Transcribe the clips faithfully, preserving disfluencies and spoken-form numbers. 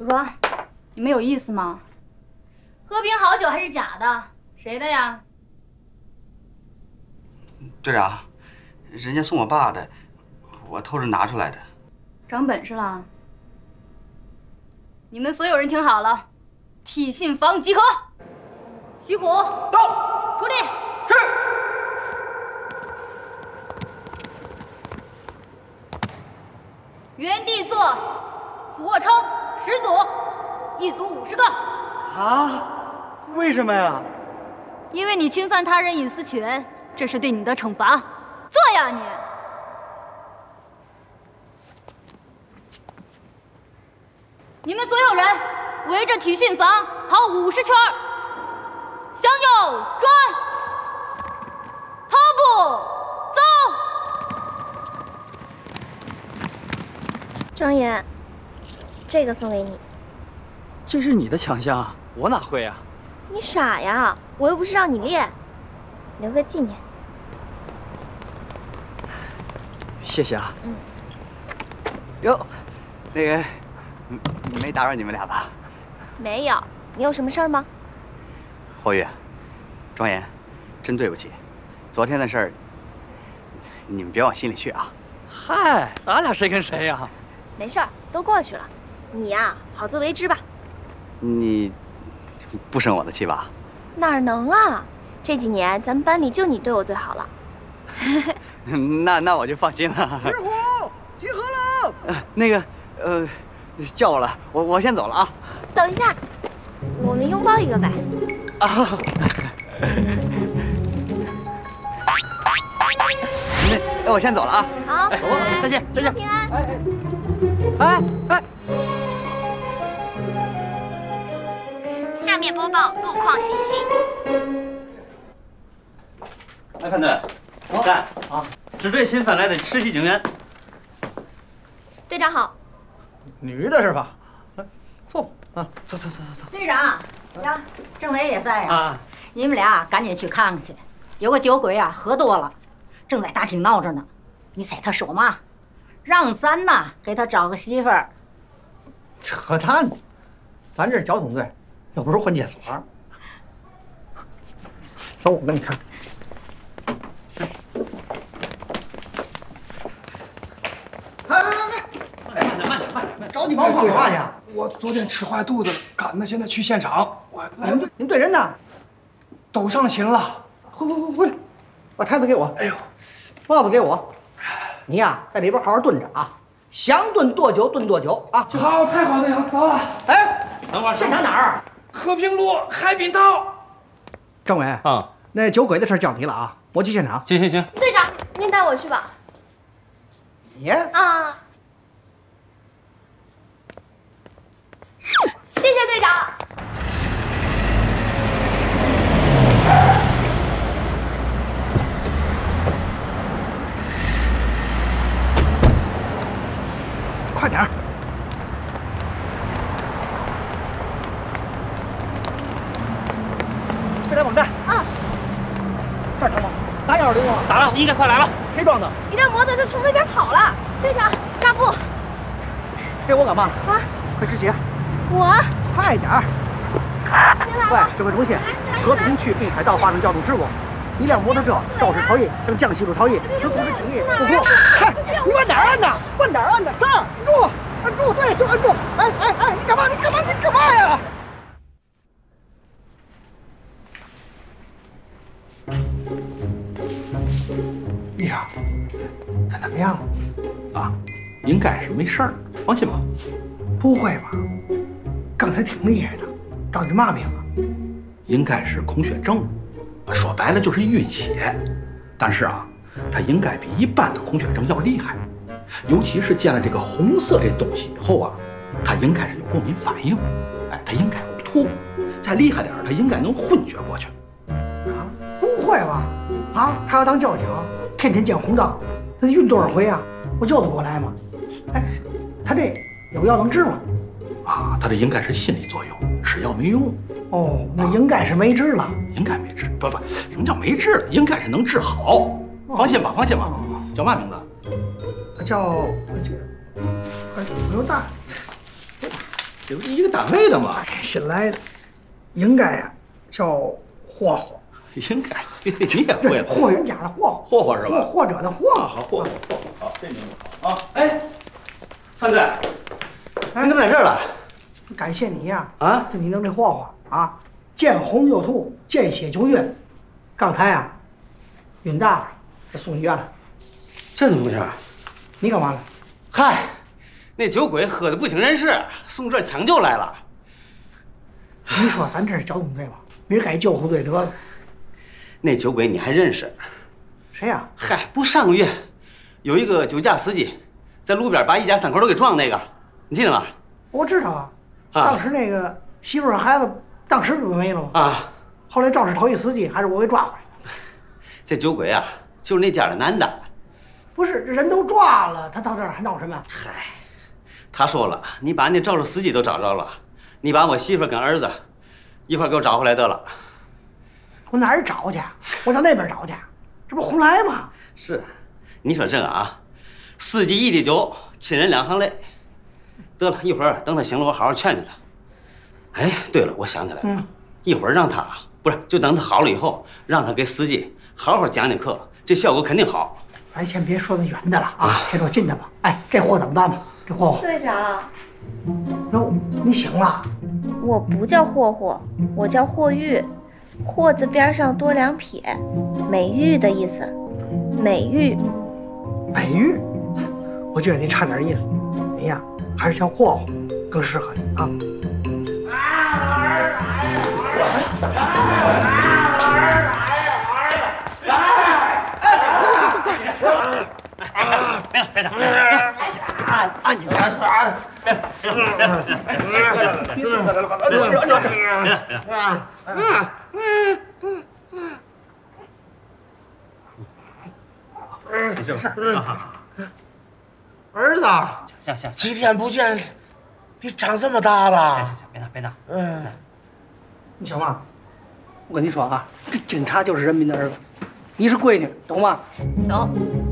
主播，你们有意思吗？喝瓶好酒还是假的？谁的呀？ 队长，人家送我爸的，我偷着拿出来的。 长本事了！你们所有人听好了，体训房集合。徐虎到，出列。 是。 原地做俯卧撑十组，一组五十个。 啊？为什么呀？ 因为你侵犯他人隐私权，这是对你的惩罚。做呀你！你们所有人围着体训房跑五十圈，向右转，跑步走。 庄严，这个送给你。 这是你的强项，我哪会啊？ 你傻呀，我又不是让你练，留个纪念。 谢谢啊。 嗯。 哟，那个，没打扰你们俩吧？ 没有，你有什么事儿吗？ 霍玉，庄严，真对不起，昨天的事儿，你们别往心里去啊。 嗨，咱俩谁跟谁呀？ 没事儿，都过去了。你呀，好自为之吧。 你不生我的气吧？ 哪能啊！这几年咱们班里就你对我最好了。 那那我就放心了。 石虎，集合了。 呃，那个，呃，叫我了，我我先走了啊。 等一下，我们拥抱一个呗。 啊。那我先走了啊。 好， 哎，我再见，再见， 平安。 哎哎哎。 下面播报路况信息。 来，判队，站啊！支队新返来的实习警员。 队长好。 女的是吧？来，坐啊，走走走走走。 队长呀，政委也在呀。 啊， 你们俩赶紧去看看去。有个酒鬼啊，喝多了，正在大厅闹着呢。你猜他说嘛？让咱呐给他找个媳妇儿。 扯淡！咱这是交通队，又不是婚介所。走，我给你看。哎哎哎！ 慢点，慢点，慢点，慢点！ 着急忙慌干嘛去？ 我昨天吃坏肚子了，赶的现在去现场。我来您队您队人呢？ 都上勤了。 回回回回来，把台子给我。 哎呦， 帽子给我。你呀，在里边好好蹲着啊，想蹲多久蹲多久啊！ 好，太好了，走了。 哎， 等会儿， 现场哪儿？ 和平路海滨道。 政委啊， 那酒鬼的事交你了啊，我去现场。 行行行。 队长，您带我去吧。 你啊。谢谢队长。 快点儿！快点绑带！ 啊！ 这儿疼吗？打幺二零吗？ 打了，你应该快来了。 谁装的？ 一辆摩托车从那边跑了。队长，下步。 给我干嘛？ 啊！ 快止血！ 我。 快点儿！ 您来喂了。， 指挥中心，和平区滨海道发生交通事故，一辆摩托车肇事逃逸，向江西路逃逸，请通知警力救护。嗨，你慢点按呐，慢点按呐，这儿，按住，按住，对，就按住。哎哎哎，你干嘛？你干嘛？你干嘛呀？医生，他怎么样了？ 啊，应该是没事儿，放心吧。 不会吧？刚才挺厉害的，到底嘛病啊？ 应该是空血症，说白了就是晕血。但是啊，它应该比一般的空血症要厉害，尤其是见了这个红色的东西以后啊，它应该是有过敏反应。哎，它应该呕吐，再厉害点儿，它应该能昏厥过去。 啊，不会吧？啊，他要当交警，天天见红灯，那得晕多少回啊？我救得过来吗？哎，他这有药能治吗？ 啊，它这应该是心理作用，吃药没用。 哦，那应该是没治了。 应该没治，不不，什么叫没治了？应该是能治好。放心吧，放心吧。叫嘛名字？ 叫这，哎，不用大。 有一个单位的嘛。 新来的，应该呀叫霍霍。 应该，你也会了。 霍元甲的霍霍霍是吧？ 霍或者的霍。 好，霍霍霍好，这名字好啊。哎，范队，你怎么在这儿了？ 感谢你呀！ 啊， 就你弄这霍霍啊，见红就吐，见血就晕。刚才啊，晕大了，给送医院了。 这怎么回事？ 你干嘛了？ 嗨，那酒鬼喝的不省人事，送这儿抢救来了。 你说咱这是交通队吗？明儿该救护队得了。 那酒鬼你还认识？ 谁呀？ 嗨，不上个月有一个酒驾司机在路边把一家三口都给撞那个，你记得吗？ 我知道啊， 啊当时那个媳妇儿孩子当时就没了吗？ 啊， 后来肇事逃逸司机还是我给抓回来的。 这酒鬼啊，就是那家的男的。 不是，人都抓了，他到这儿还闹什么？ 嗨，他说了，你把那肇事司机都找着了，你把我媳妇跟儿子一块给我找回来得了。 我哪儿找去？我到那边找去，这不胡来吗？ 是，你说这个啊，司机一滴酒，亲人两行泪。得了，一会儿等他醒了，我好好劝劝他。哎，对了，我想起来了， 嗯， 一会儿让他不是，就等他好了以后，让他给司机好好讲讲课，这效果肯定好。 咱先别说那远的了啊，先说近的吧。哎，这货怎么办吧？这货， 队长， 哟，你醒了？ 我不叫霍霍，我叫霍玉，霍字边上多两撇，美玉的意思。美玉， 美玉，我觉得你差点意思，你呀还是叫霍霍更适合你啊。 别打，别打， 安安静点，别没事吧？ 儿子， 行行， 几天不见，你长这么大了。 行行行，别打别打。 嗯， 你小妈，我跟你说啊，这警察就是人民的儿子，你是闺女，懂吗？ 懂。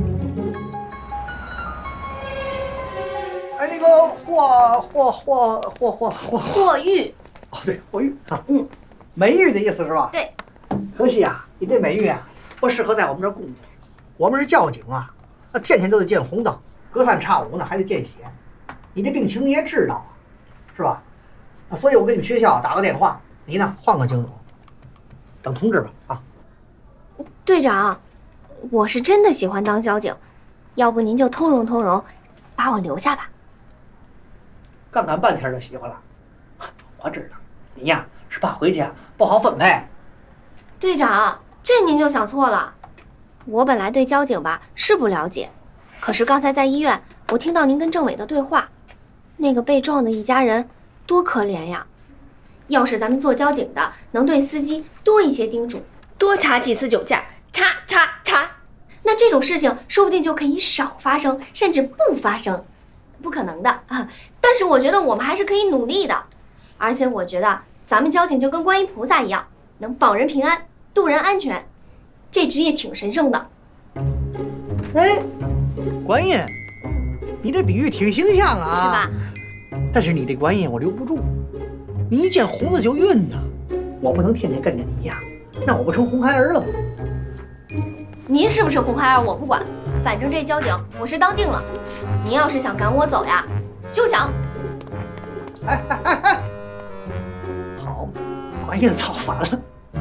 哎，那个霍霍霍霍霍霍霍玉， 哦，对，霍玉啊，嗯，美玉的意思是吧？ 对。 可惜啊，你这美玉啊，不适合在我们这儿工作。我们是交警啊，那天天都得见红灯，隔三差五呢还得见血。你这病情你也知道啊，是吧？啊，所以我给你们学校打个电话，你呢换个警组，等通知吧啊。 队长，我是真的喜欢当交警，要不您就通融通融，把我留下吧。 干干半天就喜欢了，我知道，你呀是怕回去啊不好分配。 队长，这您就想错了。我本来对交警吧是不了解，可是刚才在医院，我听到您跟政委的对话，那个被撞的一家人多可怜呀！要是咱们做交警的能对司机多一些叮嘱，多查几次酒驾，查查查，那这种事情说不定就可以少发生，甚至不发生。不可能的啊！但是我觉得我们还是可以努力的，而且我觉得咱们交警就跟观音菩萨一样，能保人平安，渡人安全。这职业挺神圣的。 哎，观音，你这比喻挺形象啊， 是吧？ 但是你这观音我留不住，你一见红子就晕呐，我不能天天跟着你呀，那我不成红孩儿了吗？ 您是不是红孩儿我不管，反正这交警我是当定了。您要是想赶我走呀，休想！ 哎哎哎哎，好，观音造反了。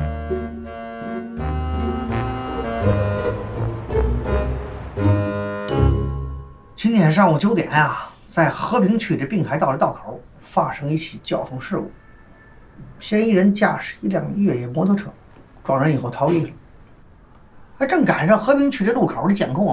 今天上午九点啊，在和平区的滨海道的道口发生一起交通事故，嫌疑人驾驶一辆越野摩托车撞人以后逃逸了，还正赶上和平区的路口的监控